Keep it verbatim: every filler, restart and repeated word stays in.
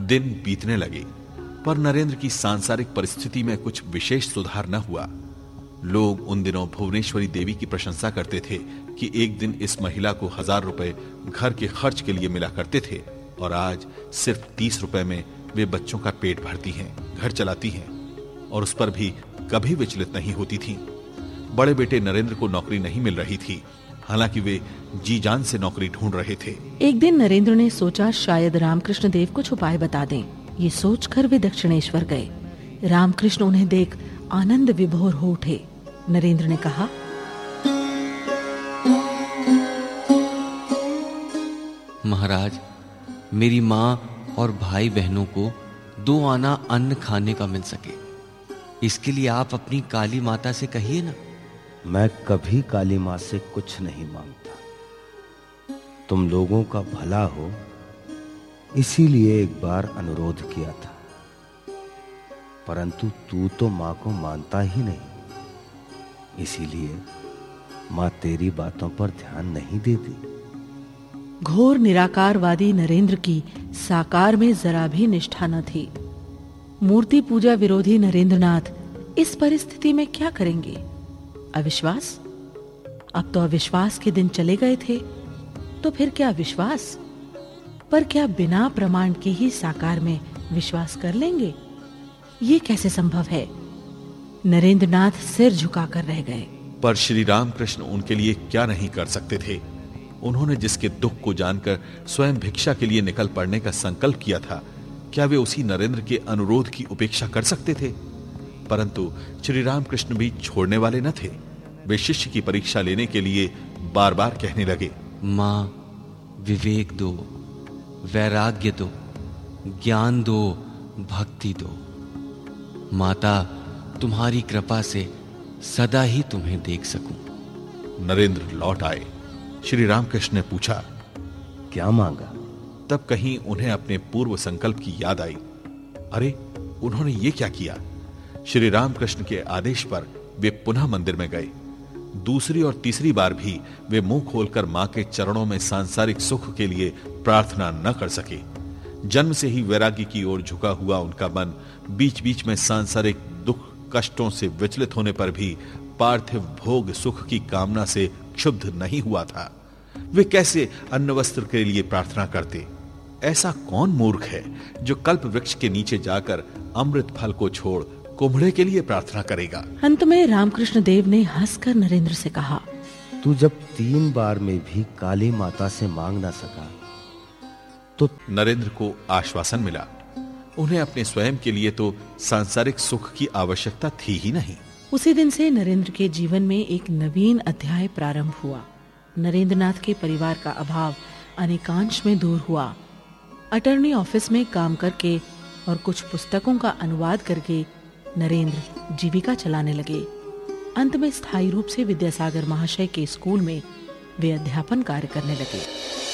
दिन बीतने लगे, पर नरेंद्र की सांसारिक परिस्थिति में कुछ विशेष सुधार न हुआ। लोग उन दिनों भुवनेश्वरी देवी की प्रशंसा करते थे कि एक दिन इस महिला को हजार रुपए घर के खर्च के लिए मिला करते थे, और आज सिर्फ तीस रुपए में वे बच्चों का पेट भरती हैं, घर चलाती हैं, और उस पर भी कभी विचलित नहीं होती थीं। बड़े बेटे नरेंद्र को नौकरी नहीं मिल रही थी, हालांकि वे जी जान से नौकरी ढूंढ रहे थे। एक दिन नरेंद्र ने सोचा शायद रामकृष्ण देव कुछ उपाय बता दें। ये सोचकर वे दक्षिणेश्वर गए। रामकृष्ण उन्हें देख आनंद विभोर हो उठे। नरेंद्र ने कहा, महाराज, मेरी माँ और भाई बहनों को दो आना अन्न खाने का मिल सके, इसके लिए आप अपनी काली माता से कहिए ना। मैं कभी काली माँ से कुछ नहीं मांगता। तुम लोगों का भला हो, इसीलिए एक बार अनुरोध किया था, परंतु तू तो माँ को मानता ही नहीं, इसीलिए माँ तेरी बातों पर ध्यान नहीं देती। घोर निराकारवादी नरेंद्र की साकार में जरा भी निष्ठा न थी। मूर्ति पूजा विरोधी नरेंद्रनाथ इस परिस्थिति में क्या करेंगे? अविश्वास? अब तो अविश्वास के दिन चले गए थे, तो फिर क्या विश्वास? पर क्या बिना प्रमाण के ही साकार में विश्वास कर लेंगे? ये कैसे संभव है? नरेंद्रनाथ सिर झुकाकर रह गए। पर श्री रामकृष्ण उनके लिए क्या नहीं कर सकते थे? उन्होंने जिसके दुख को जानकर स्वयं भिक्षा के लिए निकल पड़ने का संकल्प किया था, क्या वे उसी नरेंद्र के अनुरोध की उपेक्षा कर सकते थे? परंतु श्री रामकृष्ण भी छोड़ने वाले न थे। वे शिष्य की परीक्षा लेने के लिए बार बार कहने लगे, मां, विवेक दो, वैराग्य दो, ज्ञान दो, भक्ति दो। माता, तुम्हारी कृपा से सदा ही तुम्हें देख सकूं। नरेंद्र लौट आए। श्री रामकृष्ण ने पूछा, क्या मांगा? तब कहीं उन्हें अपने पूर्व संकल्प की याद आई। अरे, उन्होंने ये क्या किया? श्री रामकृष्ण के आदेश पर वे पुनः मंदिर में गए। दूसरी और तीसरी बार भी वे मुंह खोलकर मां के चरणों में सांसारिक सुख के लिए प्रार्थना न कर सके। जन्म से ही वैराग्य की ओर झुका हुआ उनका मन बीच बीच में सांसारिक दुख कष्टों से विचलित होने पर भी पार्थिव भोग सुख की कामना से क्षुब्ध नहीं हुआ था। वे कैसे अन्न वस्त्र के लिए प्रार्थना करते? ऐसा कौन मूर्ख है जो कल्प वृक्ष के नीचे जाकर अमृत फल को छोड़ कुम्हड़े के लिए प्रार्थना करेगा? अंत में रामकृष्ण देव ने हंसकर नरेंद्र से कहा, तू जब तीन बार में भी काली माता से मांग ना सका तो नरेंद्र को आश्वासन मिला। उन्हें अपने स्वयं के लिए तो सांसारिक सुख की आवश्यकता थी ही नहीं। उसी दिन से नरेंद्र के जीवन में एक नवीन अध्याय प्रारंभ हुआ। नरेंद्रनाथ के परिवार का अभाव अनेकांश में दूर हुआ। अटर्नी ऑफिस में काम करके और कुछ पुस्तकों का अनुवाद करके नरेंद्र जीविका चलाने लगे। अंत में स्थायी रूप से विद्यासागर महाशय के स्कूल में वे अध्यापन कार्य करने लगे।